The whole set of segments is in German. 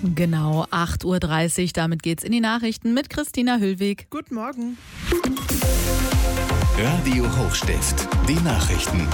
Genau, 8.30 Uhr. Damit geht's in die Nachrichten mit Christina Hüllweg. Guten Morgen. Radio Hochstift, die Nachrichten.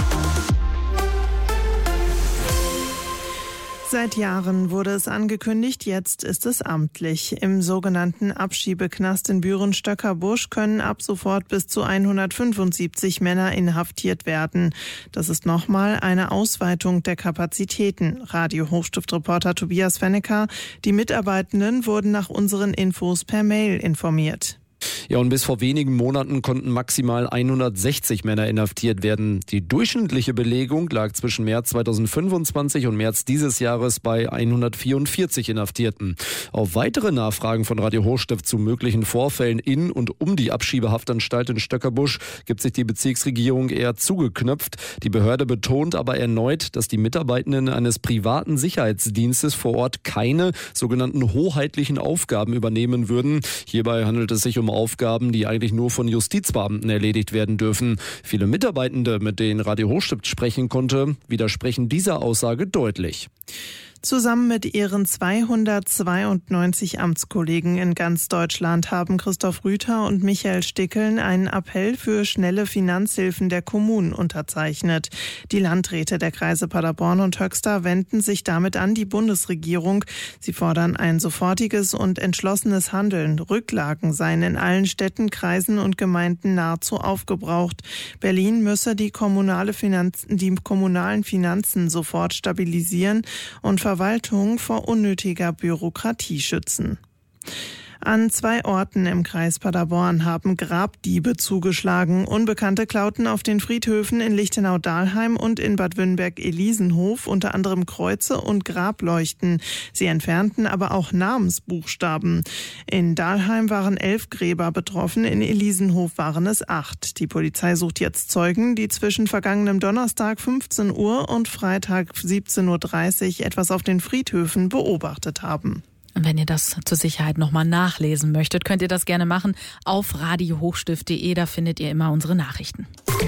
Seit Jahren wurde es angekündigt, jetzt ist es amtlich. Im sogenannten Abschiebeknast in Büren-Stöckerbusch können ab sofort bis zu 175 Männer inhaftiert werden. Das ist nochmal eine Ausweitung der Kapazitäten. Radio Hochstift-Reporter Tobias Fennecker. Die Mitarbeitenden wurden nach unseren Infos per Mail informiert. Ja, und bis vor wenigen Monaten konnten maximal 160 Männer inhaftiert werden. Die durchschnittliche Belegung lag zwischen März 2025 und März dieses Jahres bei 144 Inhaftierten. Auf weitere Nachfragen von Radio Hochstift zu möglichen Vorfällen in und um die Abschiebehaftanstalt in Stöckerbusch gibt sich die Bezirksregierung eher zugeknöpft. Die Behörde betont aber erneut, dass die Mitarbeitenden eines privaten Sicherheitsdienstes vor Ort keine sogenannten hoheitlichen Aufgaben übernehmen würden. Hierbei handelt es sich um Aufgaben, die eigentlich nur von Justizbeamten erledigt werden dürfen. Viele Mitarbeitende, mit denen Radio Hochstift sprechen konnte, widersprechen dieser Aussage deutlich. Zusammen mit ihren 292 Amtskollegen in ganz Deutschland haben Christoph Rüther und Michael Stickeln einen Appell für schnelle Finanzhilfen der Kommunen unterzeichnet. Die Landräte der Kreise Paderborn und Höxter wenden sich damit an die Bundesregierung. Sie fordern ein sofortiges und entschlossenes Handeln. Rücklagen seien in allen Städten, Kreisen und Gemeinden nahezu aufgebraucht. Berlin müsse die kommunalen Finanzen sofort stabilisieren und Verwaltung vor unnötiger Bürokratie schützen. An 2 Orten im Kreis Paderborn haben Grabdiebe zugeschlagen. Unbekannte klauten auf den Friedhöfen in Lichtenau-Dahlheim und in Bad Wünnberg-Elisenhof unter anderem Kreuze und Grableuchten. Sie entfernten aber auch Namensbuchstaben. In Dahlheim waren 11 Gräber betroffen, in Elisenhof waren es 8. Die Polizei sucht jetzt Zeugen, die zwischen vergangenem Donnerstag 15 Uhr und Freitag 17.30 Uhr etwas auf den Friedhöfen beobachtet haben. Und wenn ihr das zur Sicherheit nochmal nachlesen möchtet, könnt ihr das gerne machen auf radiohochstift.de. Da findet ihr immer unsere Nachrichten.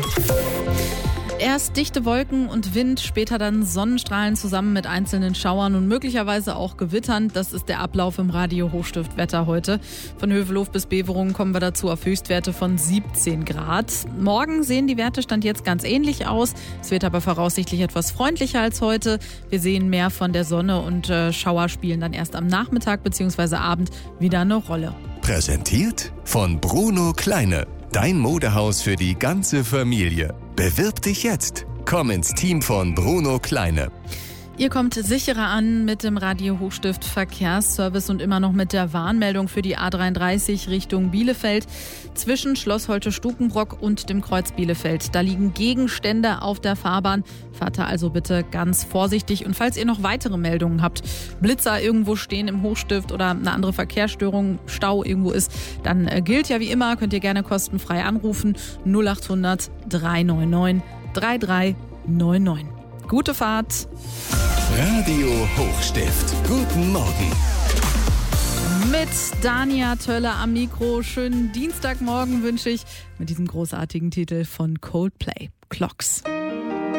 Erst dichte Wolken und Wind, später dann Sonnenstrahlen zusammen mit einzelnen Schauern und möglicherweise auch Gewittern. Das ist der Ablauf im Radio Hochstift Wetter heute. Von Hövelhof bis Beverungen kommen wir dazu auf Höchstwerte von 17 Grad. Morgen sehen die Werte Stand jetzt ganz ähnlich aus. Es wird aber voraussichtlich etwas freundlicher als heute. Wir sehen mehr von der Sonne und Schauer spielen dann erst am Nachmittag bzw. Abend wieder eine Rolle. Präsentiert von Bruno Kleine. Dein Modehaus für die ganze Familie. Bewirb dich jetzt. Komm ins Team von Bruno Kleine. Ihr kommt sicherer an mit dem Radio Hochstift Verkehrsservice und immer noch mit der Warnmeldung für die A33 Richtung Bielefeld. Zwischen Schloss Holte-Stukenbrock und dem Kreuz Bielefeld. Da liegen Gegenstände auf der Fahrbahn. Fahrt da also bitte ganz vorsichtig. Und falls ihr noch weitere Meldungen habt, Blitzer irgendwo stehen im Hochstift oder eine andere Verkehrsstörung, Stau irgendwo ist, dann gilt ja wie immer, könnt ihr gerne kostenfrei anrufen. 0800 399 3399. Gute Fahrt. Radio Hochstift. Guten Morgen. Mit Dania Töller am Mikro. Schönen Dienstagmorgen wünsche ich mit diesem großartigen Titel von Coldplay. Clocks.